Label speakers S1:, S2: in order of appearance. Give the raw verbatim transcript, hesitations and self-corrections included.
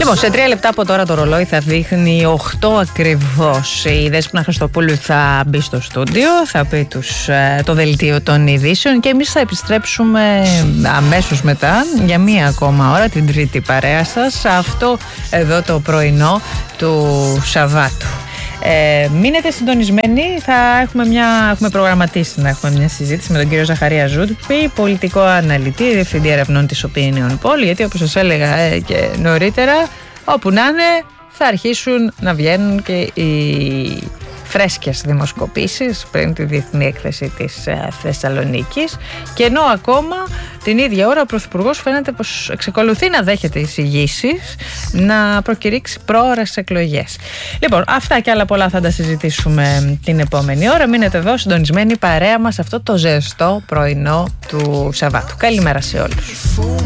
S1: Λοιπόν, σε τρία λεπτά από τώρα το ρολόι θα δείχνει οκτώ ακριβώς. Η Δέσποινα Χριστοπούλου θα μπει στο στούντιο, θα πει τους, το δελτίο των ειδήσεων και εμείς θα επιστρέψουμε αμέσως μετά για μία ακόμα ώρα, την τρίτη παρέα σας, αυτό εδώ το πρωινό του Σαββάτου. Ε, μείνετε συντονισμένοι, θα έχουμε, μια, έχουμε προγραμματίσει να έχουμε μια συζήτηση με τον κύριο Ζαχαρία Ζούτπη, πολιτικό αναλυτή, διευθυντή ερευνών της Opinion Poll, γιατί όπως σας έλεγα ε, και νωρίτερα, όπου να είναι θα αρχίσουν να βγαίνουν και οι φρέσκες δημοσκοπήσεις πριν τη διεθνή έκθεση της ε, Θεσσαλονίκης, και ενώ ακόμα την ίδια ώρα ο Πρωθυπουργός φαίνεται πως εξακολουθεί να δέχεται εισηγήσεις να προκηρύξει πρόωρες εκλογές. Λοιπόν, αυτά και άλλα πολλά θα τα συζητήσουμε την επόμενη ώρα. Μείνετε εδώ συντονισμένοι παρέα μας αυτό το ζεστό πρωινό του Σαββάτου. Καλημέρα σε όλους.